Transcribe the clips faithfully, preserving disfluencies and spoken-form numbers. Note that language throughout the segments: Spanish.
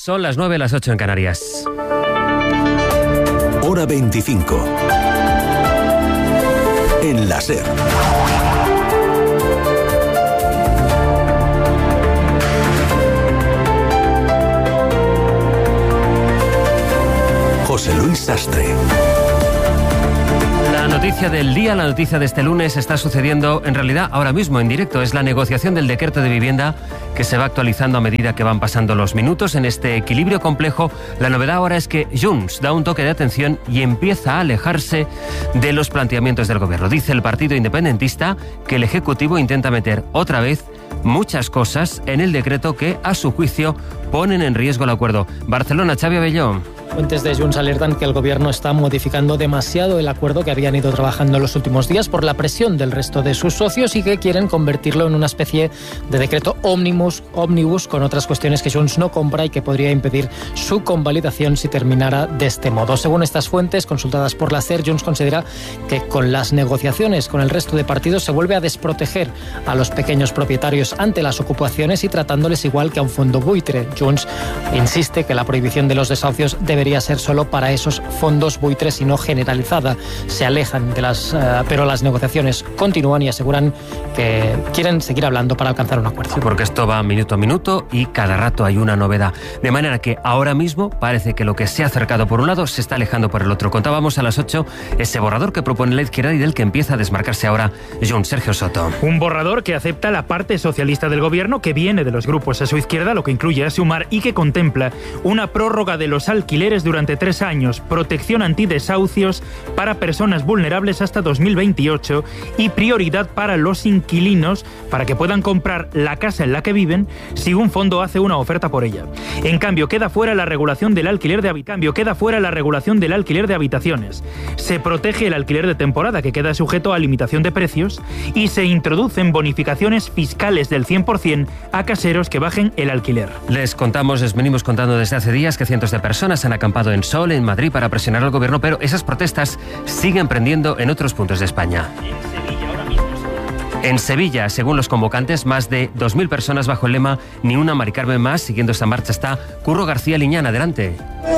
Son las nueve, las ocho en Canarias. Hora veinticinco. En la SER. José Luis Sastre. La noticia del día, la noticia de este lunes está sucediendo en realidad ahora mismo en directo. Es la negociación del decreto de vivienda que se va actualizando a medida que van pasando los minutos. En este equilibrio complejo, la novedad ahora es que Junts da un toque de atención y empieza a alejarse de los planteamientos del gobierno. Dice el partido independentista que el Ejecutivo intenta meter otra vez muchas cosas en el decreto que, a su juicio, ponen en riesgo el acuerdo. Barcelona, Xavi Abelló. Fuentes de Junts alertan que el gobierno está modificando demasiado el acuerdo que habían ido trabajando en los últimos días por la presión del resto de sus socios y que quieren convertirlo en una especie de decreto ómnibus, ómnibus con otras cuestiones que Junts no compra y que podría impedir su convalidación si terminara de este modo. Según estas fuentes consultadas por la SER, Junts considera que con las negociaciones con el resto de partidos se vuelve a desproteger a los pequeños propietarios ante las ocupaciones y tratándoles igual que a un fondo buitre. Junts insiste que la prohibición de los desahucios debería ser solo para esos fondos buitres y no generalizada. Se alejan de las... Uh, pero las negociaciones continúan y aseguran que quieren seguir hablando para alcanzar un acuerdo. Sí, porque esto va minuto a minuto y cada rato hay una novedad. De manera que ahora mismo parece que lo que se ha acercado por un lado se está alejando por el otro. Contábamos a las ocho ese borrador que propone la izquierda y del que empieza a desmarcarse ahora Junts. Sergio Soto. Un borrador que acepta la parte socialista del gobierno, que viene de los grupos a su izquierda, lo que incluye a Sumar, y que contempla una prórroga de los alquileres durante tres años, protección antidesahucios para personas vulnerables hasta dos mil veintiocho y prioridad para los inquilinos para que puedan comprar la casa en la que viven si un fondo hace una oferta por ella. En cambio, queda fuera la regulación del alquiler de habi- cambio, queda fuera la regulación del alquiler de habitaciones. Se protege el alquiler de temporada, que queda sujeto a limitación de precios, y se introducen bonificaciones fiscales del cien por ciento a caseros que bajen el alquiler. Les contamos, les venimos contando desde hace días que cientos de personas han acampado en Sol, en Madrid, para presionar al gobierno, pero esas protestas siguen prendiendo en otros puntos de España. En Sevilla, según los convocantes, más de dos mil personas bajo el lema Ni una Mari Carmen más. Siguiendo esta marcha está Curro García Liñán. Adelante.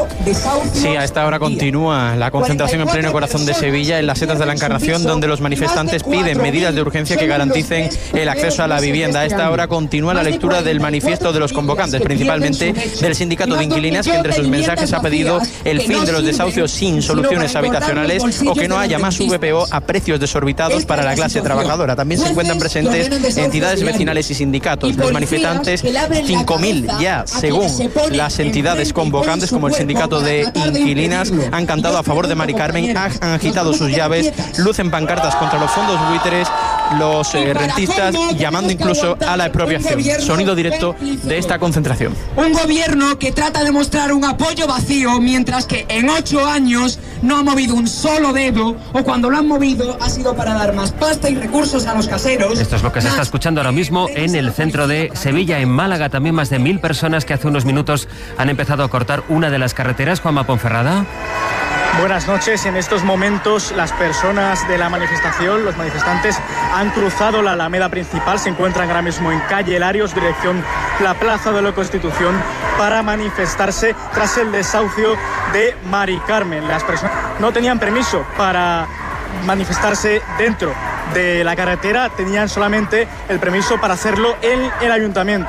Sí, a esta hora continúa la concentración en pleno corazón de Sevilla, en las setas de la Encarnación, donde los manifestantes piden medidas de urgencia que garanticen el acceso a la vivienda. A esta hora continúa la lectura del manifiesto de los convocantes, principalmente del sindicato de inquilinas, que entre sus mensajes ha pedido el fin de los desahucios sin soluciones habitacionales o que no haya más V P O a precios desorbitados para la clase trabajadora. También se encuentran presentes entidades vecinales y sindicatos. Los manifestantes, cinco mil ya, según las entidades convocantes, como el sindicato de inquilinas, han cantado a favor de Mari Carmen, han agitado sus llaves, lucen pancartas contra los fondos buitres, los eh, rentistas, llamando incluso a la expropiación. Sonido directo de esta concentración. Un gobierno que trata de mostrar un apoyo vacío, mientras que en ocho años no ha movido un solo dedo, o cuando lo han movido ha sido para dar más pasta y recursos a los caseros. Esto es lo que se está escuchando ahora mismo en el centro de Sevilla. En Málaga también más de mil personas que hace unos minutos han empezado a cortar una de las carreteras. Juanma Ponferrada. Buenas noches. En estos momentos las personas de la manifestación, los manifestantes, han cruzado la alameda principal. Se encuentran ahora mismo en calle Larios, dirección la Plaza de la Constitución, para manifestarse tras el desahucio de Mari Carmen. Las personas no tenían permiso para manifestarse dentro de la carretera, tenían solamente el permiso para hacerlo en el ayuntamiento.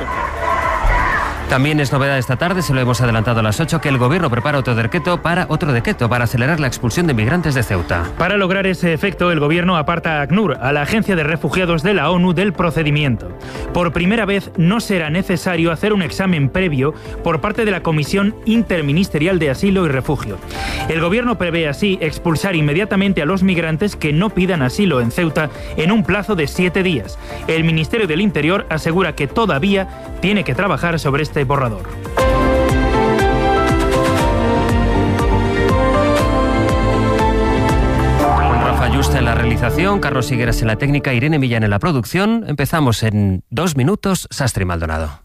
También es novedad esta tarde, se lo hemos adelantado a las ocho, que el gobierno prepara otro decreto para otro decreto para acelerar la expulsión de migrantes de Ceuta. Para lograr ese efecto, el gobierno aparta a ACNUR, a la Agencia de Refugiados de la ONU, del procedimiento. Por primera vez no será necesario hacer un examen previo por parte de la Comisión Interministerial de Asilo y Refugio. El gobierno prevé así expulsar inmediatamente a los migrantes que no pidan asilo en Ceuta en un plazo de siete días. El Ministerio del Interior asegura que todavía tiene que trabajar sobre este borrador. Rafa Yuste en la realización, Carlos Higueras en la técnica, Irene Millán en la producción. Empezamos en dos minutos. Sastre y Maldonado.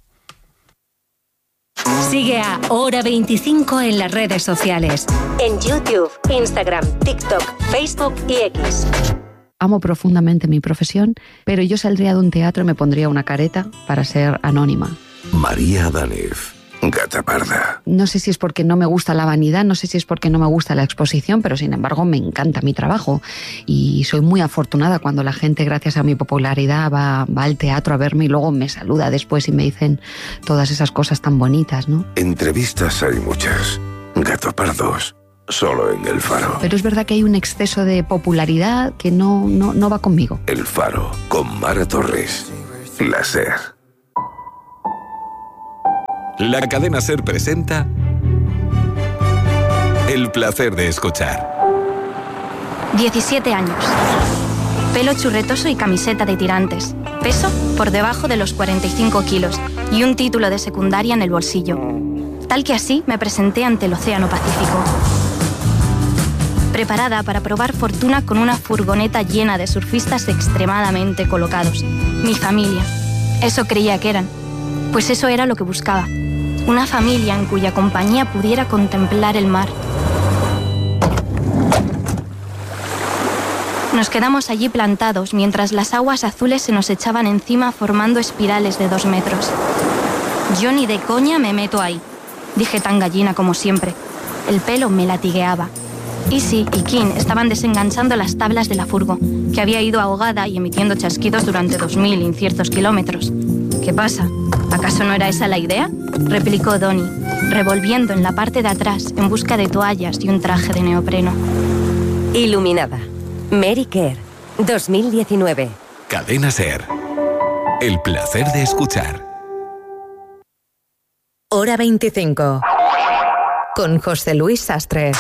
Sigue a Hora veinticinco en las redes sociales. En YouTube, Instagram, TikTok, Facebook y X. Amo profundamente mi profesión, pero yo saldría de un teatro y me pondría una careta para ser anónima. María Adalez, Gata parda. No sé si es porque no me gusta la vanidad, no sé si es porque no me gusta la exposición, pero sin embargo me encanta mi trabajo y soy muy afortunada cuando la gente, gracias a mi popularidad, va, va al teatro a verme y luego me saluda después y me dicen todas esas cosas tan bonitas, ¿no? Entrevistas hay muchas. Gatopardos, solo en El Faro. Pero es verdad que hay un exceso de popularidad que no, no, no va conmigo. El Faro, con Mara Torres. La SER. La cadena SER presenta El placer de escuchar. diecisiete años. Pelo churretoso y camiseta de tirantes. Peso por debajo de los cuarenta y cinco kilos y un título de secundaria en el bolsillo. Tal que así me presenté ante el Océano Pacífico. Preparada para probar fortuna con una furgoneta llena de surfistas extremadamente colocados. Mi familia. Eso creía que eran. Pues eso era lo que buscaba. Una familia en cuya compañía pudiera contemplar el mar. Nos quedamos allí plantados mientras las aguas azules se nos echaban encima formando espirales de dos metros. Yo ni de coña me meto ahí, dije tan gallina como siempre. El pelo me latigueaba. Easy y King estaban desenganchando las tablas de la furgo, que había ido ahogada y emitiendo chasquidos durante dos mil inciertos kilómetros. ¿Qué pasa? ¿Acaso no era esa la idea?, replicó Donnie, revolviendo en la parte de atrás en busca de toallas y un traje de neopreno. Iluminada. Mary Kerr, dos mil diecinueve. Cadena SER. El placer de escuchar. Hora veinticinco. Con José Luis Sastre.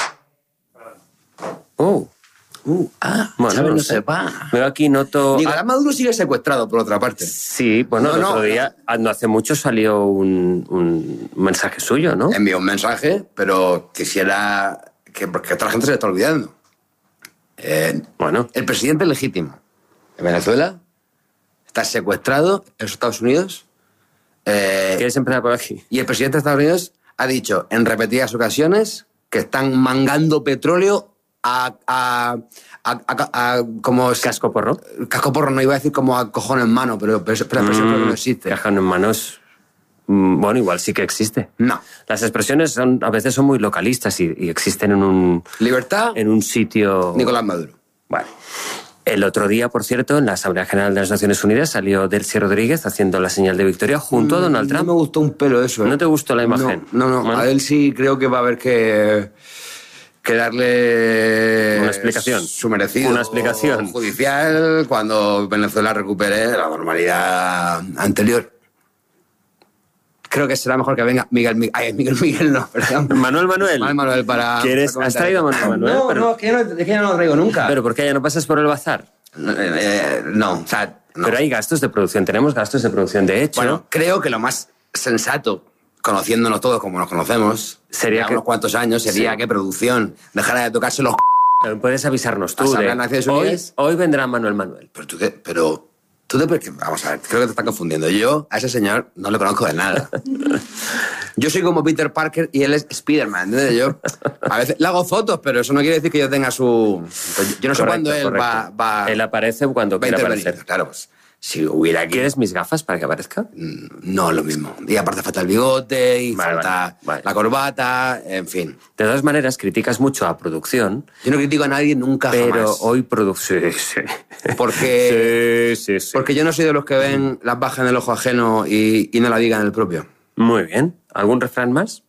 Oh. Uh, ah, bueno, ¿sabes? No, no sepa. Veo aquí noto... Nicolás Maduro sigue secuestrado, por otra parte. Sí, bueno, no, el otro no, día, no. no hace mucho salió un, un mensaje suyo, ¿no? Envió un mensaje, pero quisiera... que porque toda la gente se le está olvidando. Eh, bueno. El presidente legítimo de Venezuela está secuestrado en los Estados Unidos. Eh, ¿Quieres empezar por aquí? Y el presidente de Estados Unidos ha dicho en repetidas ocasiones que están mangando petróleo a... a, a, a, a como... ¿Cascoporro? Cascoporro, no iba a decir como a cojón en mano, pero, pero, pero la expresión mm, no existe. Cajón en mano es... Bueno, igual sí que existe. No. Las expresiones son, a veces son muy localistas y, y existen en un... Libertad. En un sitio... Nicolás Maduro. Vale. El otro día, por cierto, en la Asamblea General de las Naciones Unidas salió Delcy Rodríguez haciendo la señal de victoria junto mm, a Donald Trump. No me gustó un pelo eso. ¿eh? ¿No te gustó la imagen? No, no, no. Bueno. A él sí creo que va a haber que... que darle una explicación, su merecido una explicación judicial cuando Venezuela recupere la normalidad anterior. Creo que será mejor que venga Miguel Miguel, ay, Miguel Miguel no, perdón. Manuel Manuel. Manuel Manuel para. ¿Quieres? ¿Has traído a Manuel Manuel? No, pero... no, es que, ya no, es que ya no lo traigo nunca. Pero ¿por qué ya no pasas por el bazar? Eh, eh, no, o sea, no. Pero hay gastos de producción, tenemos gastos de producción de hecho. Bueno, creo que lo más sensato, conociéndonos todos como nos conocemos, sería que unos cuantos años, sería sí. que producción dejara de tocarse los... Pero puedes avisarnos tú. De... Hoy, hoy vendrá Manuel Manuel. Pero tú, pero tú te... Vamos a ver, creo que te estás confundiendo. Yo a ese señor no le conozco de nada. Yo soy como Peter Parker y él es Spider-Man, ¿entiendes? Yo a veces le hago fotos, pero eso no quiere decir que yo tenga su... Yo no sé correcto, cuándo él va, va... Él aparece cuando quiera aparecer. Claro, pues... Si hubiera aquí... ¿Quieres mis gafas para que aparezca? No, lo mismo. Y aparte falta el bigote, y vale, falta vale, vale. la corbata, en fin. De todas maneras, criticas mucho a producción. Yo no critico a nadie nunca, pero jamás. Pero hoy producción... Sí, sí. Porque... Sí, sí, sí. Porque yo no soy de los que ven las bajas en el ojo ajeno y, y no la digan en el propio. Muy bien. ¿Algún refrán más?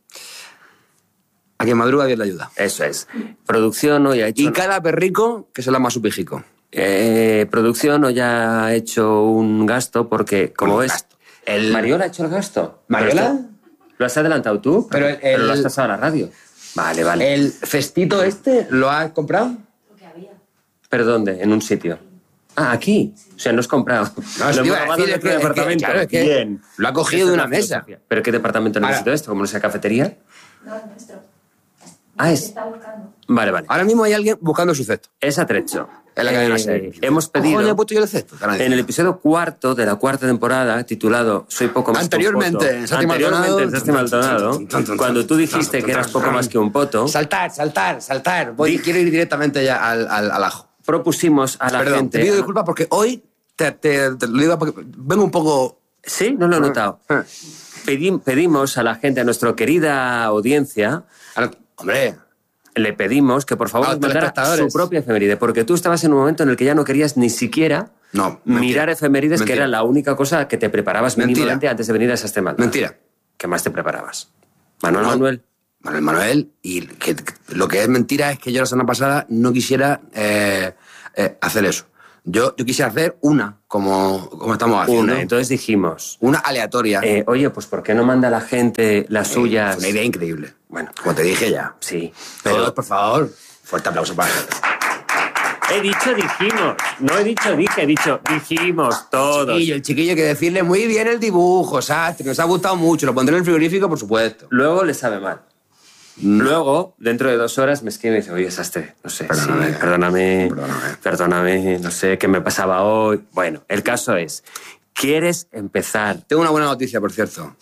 A quien madruga, Dios le ayuda. Eso es. Producción hoy ha hecho... Y cada perrico que se la más su pijico. Eh, producción hoy ya ha hecho un gasto porque, como ves... Gasto. El... ¿Mariola ha hecho el gasto? ¿Mariola? ¿Lo has adelantado tú? Pero, el, pero lo has pasado a la radio. Vale, vale. ¿El cestito este lo has comprado? Lo que había. ¿Pero dónde? ¿En un sitio? Ah, aquí. O sea, no has comprado. No, lo hemos robado en otro departamento. Claro, es que bien. Lo ha cogido de una mesa. ¿Pero qué departamento necesito esto? ¿Como no sea cafetería? No, el nuestro. Ah, es... Se está buscando. Vale, vale. Ahora mismo hay alguien buscando su cesto. Es atrecho. En la cadena eh, SER. Hemos pedido... ¿Cómo le he puesto yo el cesto? En el episodio cuarto de la cuarta temporada, titulado Soy poco más Anteriormente, que un poto. en Santi Anteriormente, en Santi Maldonado. Cuando tú dijiste que eras poco más que un poto... Saltar, saltar, saltar. Voy, quiero ir directamente ya al, al, al ajo. Propusimos a la Perdón, gente... te pido disculpas porque hoy te, te, te lo digo porque vengo un poco... ¿Sí? No lo he notado. Pedim, pedimos a la gente, a nuestra querida audiencia... A, hombre... Le pedimos que por favor nos mandara su propia efeméride, porque tú estabas en un momento en el que ya no querías ni siquiera no, mirar efemérides, mentira. Que era la única cosa que te preparabas mínimamente mentira. Antes de venir a esas temas. Mentira. ¿Qué más te preparabas? Manuel no, Manuel. Manuel Manuel, y que, que, lo que es mentira es que yo la semana pasada no quisiera eh, eh, hacer eso. Yo, yo quise hacer una, como, como estamos haciendo. Una, entonces dijimos... Una aleatoria. Eh, oye, pues ¿por qué no manda la gente las eh, suyas? Una idea increíble. Bueno. Como te dije ya. Sí. Pero, todos, por favor, fuerte aplauso para nosotros. He dicho dijimos, no he dicho dije, he dicho dijimos todos. El chiquillo, el chiquillo, que decirle muy bien el dibujo, Sastre, que nos ha gustado mucho, lo pondré en el frigorífico, por supuesto. Luego le sabe mal. Luego, dentro de dos horas, me escribe y me dice, oye, Sastre, no sé, perdóname, sí, perdóname, perdóname, perdóname, no sé qué me pasaba hoy. Bueno, el caso es, ¿quieres empezar? Tengo una buena noticia, por cierto.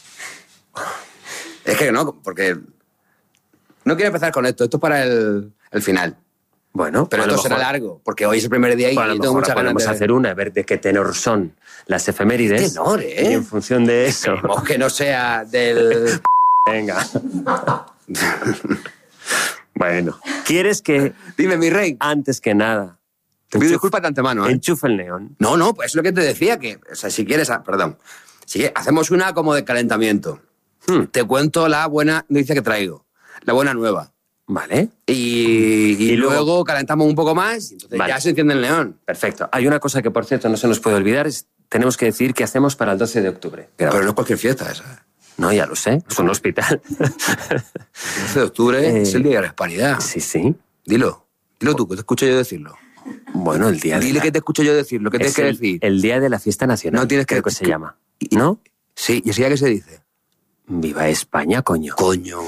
Es que no, porque no quiero empezar con esto, esto es para el, el final. Bueno, pero esto será largo, porque hoy es el primer día y bueno, tengo muchas ganas de... Podemos hacer una, a ver de qué tenor son las efemérides. ¿Qué tenor, eh? Y en función de eso... Esperemos que no sea del... Venga. Bueno, ¿quieres que... Dime, mi rey. Antes que nada... Te pido disculpas de antemano, ¿eh? Enchufa el neón. No, no, pues es lo que te decía, que... O sea, si quieres... Perdón. Si quieres, hacemos una como de calentamiento. Hmm. Te cuento la buena noticia que traigo. La buena nueva. Vale. Y, y, y luego, luego calentamos un poco más y entonces vale. Ya se enciende el neón. Perfecto. Hay una cosa que, por cierto, no se nos puede olvidar. Es, tenemos que decir qué hacemos para el doce de octubre. Pero, pero no es cualquier fiesta esa. No, ya lo sé. Es un hospital. El doce de octubre eh, es el Día de la Hispanidad. Sí, sí. Dilo. Dilo tú, que te escucho yo decirlo. Bueno, el día Dile de la... que te escucho yo decirlo. ¿Qué tienes que el, decir? El Día de la Fiesta Nacional. No tienes que... Creo que se llama. ¿No? Sí. ¿Y así ya qué se dice? Viva España, coño. Coño.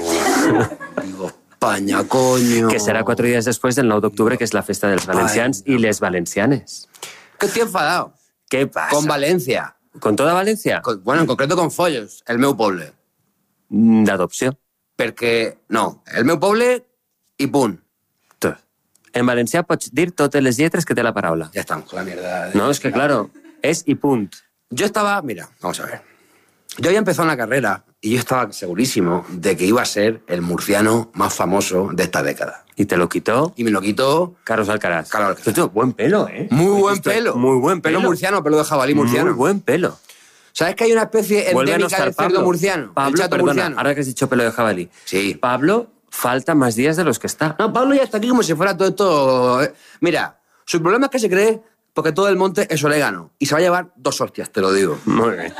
Viva España, coño. Que será cuatro días después del nueve de octubre, que es la fiesta dels valencians y les valencianes. Que estoy enfadado. ¿Qué pasa? Con Valencia. ¿Con toda Valencia? Con, bueno, en concreto con Follos, el meu poble. D'adopció. Perquè, no, el meu poble i punt. Tu. En valencià pots dir totes les lletres que té la paraula. Ya estamos con la mierda. De... No, es que claro, es y punt. Yo estaba, mira, vamos a ver. Yo había empezado una carrera y yo estaba segurísimo de que iba a ser el murciano más famoso de esta década. ¿Y te lo quitó? Y me lo quitó... Carlos Alcaraz. Carlos Alcaraz. Tú, buen pelo, ¿eh? Muy buen pelo. Muy buen pelo. Pelo murciano, pelo de jabalí murciano. Muy buen pelo. ¿Sabes que hay una especie endémica del cerdo murciano? Pablo, el chato perdona, murciano. Ahora que has dicho pelo de jabalí. Sí. Pablo falta más días de los que está. No, Pablo ya está aquí como si fuera todo esto... Mira, su problema es que se cree porque todo el monte es orégano. Y se va a llevar dos hostias, te lo digo. Muy bien.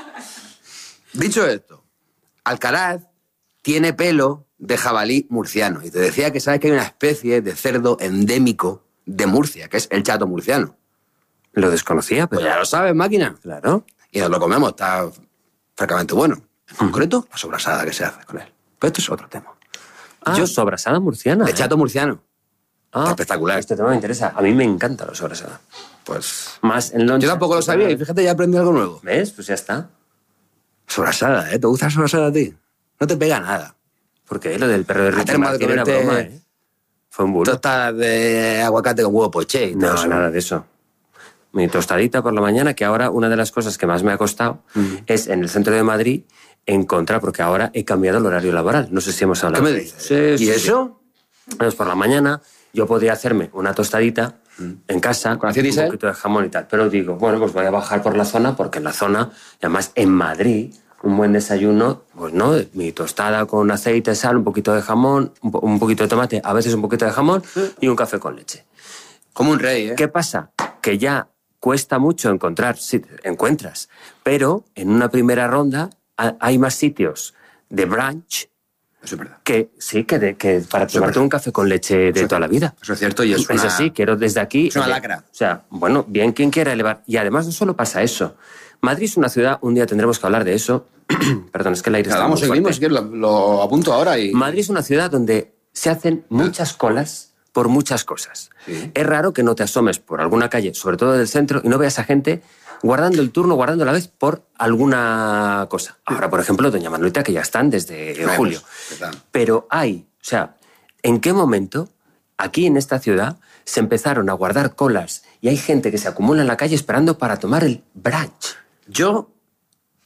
Dicho esto, Alcaraz tiene pelo de jabalí murciano. Y te decía que sabes que hay una especie de cerdo endémico de Murcia, que es el chato murciano. Lo desconocía, pero... Pues ya lo sabes, máquina. Claro. Y nos lo comemos, está francamente bueno. En concreto, la sobrasada que se hace con él. Pero esto es otro tema. Ah, yo sobrasada murciana. De ¿eh? chato murciano. Ah, está espectacular. Este tema me interesa. A mí me encanta la sobrasada. Pues... Más en loncha. Yo tampoco lo sabía y fíjate, ya aprendí algo nuevo. ¿Ves? Pues ya está. Sobrasada, ¿eh? ¿Te gusta la sobrasada a ti? No te pega nada. ¿Por qué? Lo del perro de Ricky Martin era broma, ¿eh? Fue un bulo. Tostadas de aguacate con huevo poché y todo No, eso. nada de eso. Mi tostadita por la mañana, que ahora una de las cosas que más me ha costado mm. es en el centro de Madrid encontrar, porque ahora he cambiado el horario laboral. No sé si hemos hablado. ¿Qué me dices? Sí, ¿Y sí, eso? Sí. Pues por la mañana yo podría hacerme una tostadita mm. en casa con aceite y sal, un poquito de jamón y tal. Pero digo, bueno, pues voy a bajar por la zona, porque en la zona, y además en Madrid, un buen desayuno, pues no, mi tostada con aceite, sal, un poquito de jamón, un, po un poquito de tomate, a veces un poquito de jamón y un café con leche. Como un rey, ¿eh? ¿Qué pasa? Que ya cuesta mucho encontrar, sí, encuentras, pero en una primera ronda hay más sitios de brunch. Eso es verdad. Que sí, que, de, que para eso tomarte un café con leche de eso toda la vida. Eso es cierto y es, es una... así, quiero desde aquí... Es una lacra. O sea, bueno, bien quien quiera elevar. Y además no solo pasa eso. Madrid es una ciudad, un día tendremos que hablar de eso. Perdón, es que el aire está muy fuerte. Seguimos, si quieres, lo, lo apunto ahora y... Madrid es una ciudad donde se hacen muchas colas por muchas cosas. Sí. Es raro que no te asomes por alguna calle, sobre todo del centro, y no veas a gente guardando el turno, guardando la vez por alguna cosa. Ahora, por ejemplo, doña Manuelita, que ya están desde bueno, julio. Pero hay, o sea, ¿en qué momento aquí en esta ciudad se empezaron a guardar colas y hay gente que se acumula en la calle esperando para tomar el brunch? Yo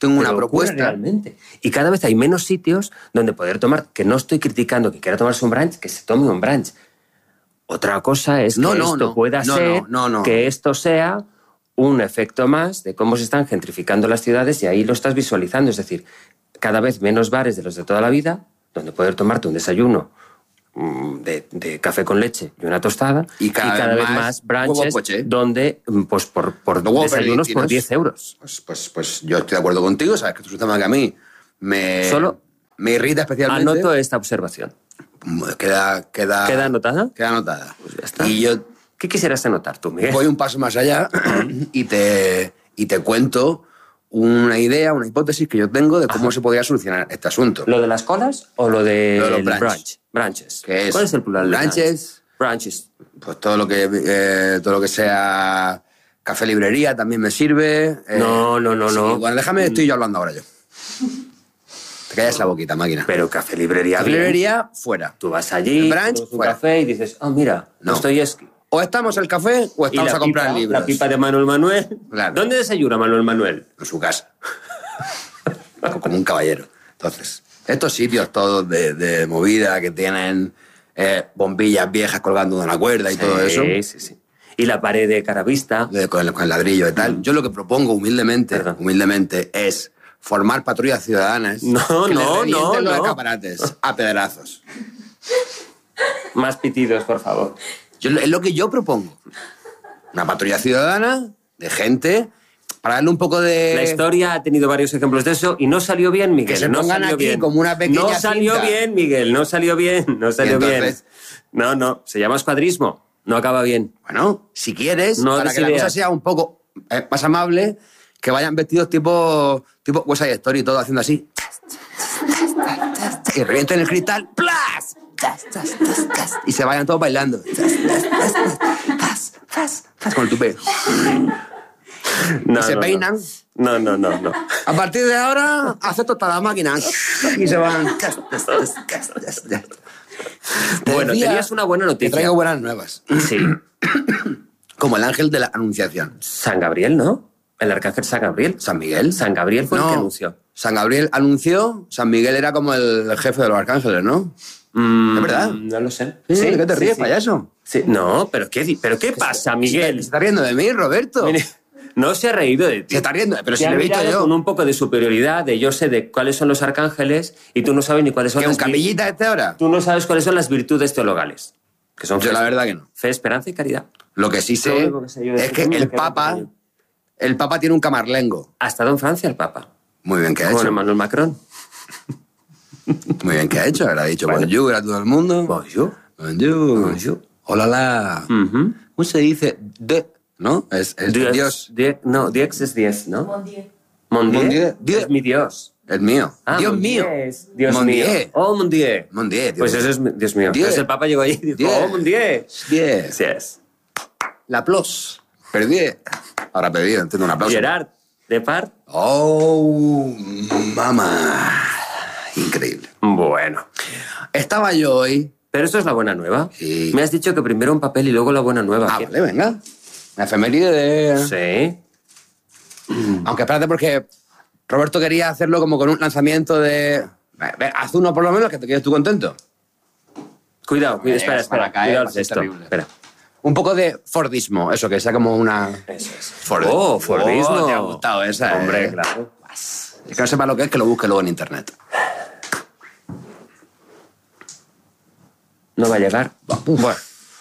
tengo una Pero ocurre propuesta. Realmente. Y cada vez hay menos sitios donde poder tomar, que no estoy criticando que quiera tomarse un brunch, que se tome un brunch. Otra cosa es No, que no, esto no. pueda No, ser, no, no, no. que esto sea un efecto más de cómo se están gentrificando las ciudades y ahí lo estás visualizando. Es decir, cada vez menos bares de los de toda la vida, donde poder tomarte un desayuno De, de café con leche y una tostada, y cada, y cada vez vez más brunches donde pues por, por desayunos por diez euros. Pues, pues, pues yo estoy de acuerdo contigo, sabes que esto es un tema que a mí me, Solo me irrita especialmente. Anoto esta observación. Queda, queda, ¿Queda anotada? Queda anotada. Pues ya está. Y yo, ¿qué quisieras anotar tú, Miguel? Voy un paso más allá y te, y te cuento una idea, una hipótesis que yo tengo de cómo Ajá. se podría solucionar este asunto. ¿Lo de las colas o lo de lo de los el brunch? brunch? Brunches. ¿Qué es? ¿Cuál es el plural de brunches? Brunches. Pues todo lo que eh, todo lo que sea café librería también me sirve. Eh, no, no, no, sí, no. Bueno, déjame, estoy yo hablando ahora yo. Te callas la boquita, máquina. Pero café librería Café bien. librería, fuera. Tú vas allí, brunch, tomas un fuera. café y dices, ah, oh, mira, no. Dostoyevski. O estamos el café o estamos a comprar pipa, libros. La pipa de Manuel Manuel. Claro. ¿Dónde desayuna Manuel Manuel? En su casa. Como un caballero. Entonces, estos sitios todos de, de movida que tienen eh, bombillas viejas colgando de una cuerda y sí, todo eso. Sí, sí, sí. Y la pared de caravista. De, con, el, con el ladrillo y tal. Mm. Yo lo que propongo humildemente, Perdón. humildemente es formar patrullas ciudadanas no, que no, les no, los no. escaparates a pedrazos. Más pitidos, por favor. Yo, es lo que yo propongo. Una patrulla ciudadana de gente para darle un poco de... La historia ha tenido varios ejemplos de eso y no salió bien, Miguel. Que se no pongan salió aquí bien. como una pequeña No salió cinta. bien, Miguel. No salió bien. No salió bien. No, no. Se llama escuadrismo. No acaba bien. Bueno, si quieres, no para que la cosa sea un poco eh, más amable, que vayan vestidos tipo, tipo West Side Story y todo haciendo así. Y revienten el cristal. ¡Plas! Y se vayan todos bailando. Con el tupé. No, y se no, peinan. No, no, no, no. A partir de ahora, acepto toda la máquina. Y se van. Bueno, tenías una buena noticia. Te traigo buenas nuevas. Sí. Como el ángel de la anunciación. San Gabriel, ¿no? El arcángel San Gabriel. ¿San Miguel? San Gabriel fue no, el que anunció. San Gabriel anunció, San Miguel era como el jefe de los arcángeles, ¿no? Mm, ¿Es verdad? No lo sé. Sí, sí, ¿qué te ríes, sí, payaso? Sí. No, pero ¿qué, pero ¿qué pasa, Miguel? Se está riendo de mí, Roberto. Mire, no se ha reído de ti. Se está riendo, pero si le lo he visto yo. Con un poco de superioridad, de yo sé de cuáles son los arcángeles y tú no sabes ni cuáles son ¿Qué, las un capellita este ahora? Tú no sabes cuáles son las virtudes teologales. Que son yo fe, la verdad que no. Fe, esperanza y caridad. Lo que sí sé que sé es que el Papa, el Papa tiene un camarlengo. Ha estado en Francia el Papa. Muy bien que ha Con hecho. Emmanuel Macron. Muy bien que ha hecho. Habrá dicho bueno. bonjour a todo el mundo. Bonjour. Bonjour. Bonjour. Hola, la. Uh-huh. ¿Cómo se dice? De, ¿no? Es, es Dios. Dios. Die, no, Dios es diez, ¿no? Mon Dieu. Mon Dieu. Mon Dieu. Dieu. Es mi Dios. El mío. Ah, Dios mon mío. Diez. Dios Mon mío. Dieu. Oh, mon Dieu. Mon Dieu. Dios Pues mío. eso es Dios mío. Dieu. Entonces el Papa llegó ahí y dijo, Dieu. oh, mon Dieu. Dieu. Sí es. La plus. Perdí. Ahora perdí, entiendo un aplauso. Gerard Depart. Oh, mamá. Increíble. Bueno. Estaba yo hoy. Pero esto es la buena nueva. Sí. Me has dicho que primero un papel y luego la buena nueva. Ah, vale, venga. La efeméride de... Sí. Aunque espérate porque Roberto quería hacerlo como con un lanzamiento de... Haz uno por lo menos que te quedes tú contento. Cuidado, cuidado. Espera, espera. Caer, cuidado es esto. terrible. Espera. Un poco de Fordismo, eso, que sea como una... Eso es. Ford... Oh, Fordismo. Oh, te ha gustado esa, Hombre, eh. claro. El que no sepa lo que es, que lo busque luego en internet. No va a llegar. Bueno.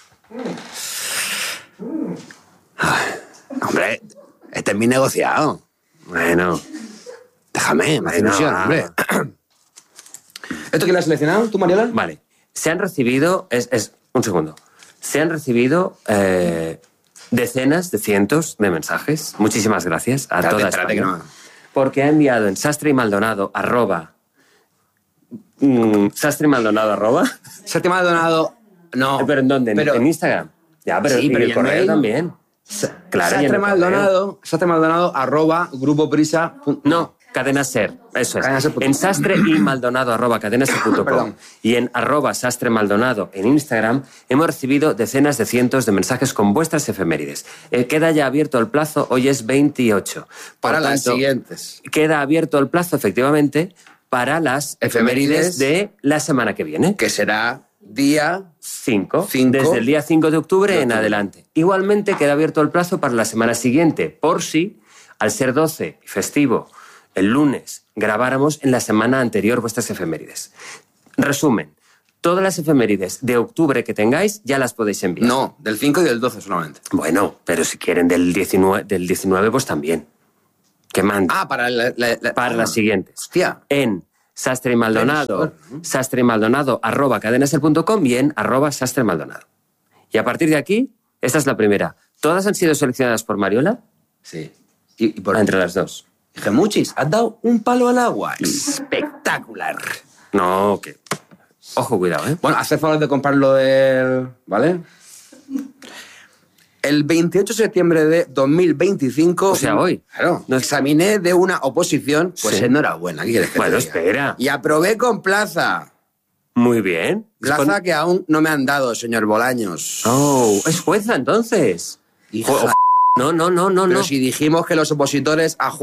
Ay, hombre, este es mi negociado. Bueno. Déjame, me hace Bueno, ilusión, hombre. ¿Esto quién lo has seleccionado, tú, Mariela? Vale. Se han recibido... Es, es, un segundo. Se han recibido eh, decenas de cientos de mensajes. Muchísimas gracias a Espérate, toda espérate España. que no... Porque ha enviado en Sastre y Maldonado, arroba... Mm, Sastre y Maldonado, arroba... Sastre y Maldonado... No. ¿Pero en dónde? Pero, ¿En Instagram? Ya, pero, sí, y pero el ¿y el correo mail? también. Claro, y en Sastre el Maldonado, Sastre Maldonado, arroba grupo prisa. No, Cadena Ser, eso es. En sastre y maldonado arroba cadenaser punto com y en arroba sastre maldonado en Instagram hemos recibido decenas de cientos de mensajes con vuestras efemérides. Eh, queda ya abierto el plazo, hoy es veintiocho. Para Por las tanto, siguientes. Queda abierto el plazo, efectivamente, para las efemérides, Efemérides de la semana que viene. Que será día cinco. cinco. Desde el día cinco de octubre de en octubre. adelante. Igualmente queda abierto el plazo para la semana siguiente, por si, al ser doce y festivo, el lunes grabáramos en la semana anterior vuestras efemérides. Resumen, todas las efemérides de octubre que tengáis ya las podéis enviar. No, del cinco y del doce solamente. Bueno, pero si quieren del diecinueve, del diecinueve pues también. Que manden. Ah, para la, la- la- para ah, las siguientes. Hostia. En Sastre y Maldonado, Previsor, ¿no? Sastre y Maldonado, arroba cadenaser punto com y en arroba Sastre Maldonado. Y a partir de aquí, esta es la primera. ¿Todas han sido seleccionadas por Mariola? Sí. Y, y por Entre las dos. Gemuchis, has dado un palo al agua. Espectacular. No, que... Ojo, cuidado, ¿eh? Bueno, haz el favor de comprarlo del... ¿Vale? El veintiocho de septiembre de dos mil veinticinco... O sea, hoy. Claro. No- Examiné de una oposición, pues Sí. enhorabuena. ¿Qué quieres que Bueno, te diga? espera. Y aprobé con plaza. Muy bien. Plaza Con- que aún no me han dado, señor Bolaños. Oh, es jueza entonces. Hija. Jo- No, no, no, no, Pero no. si dijimos que los opositores a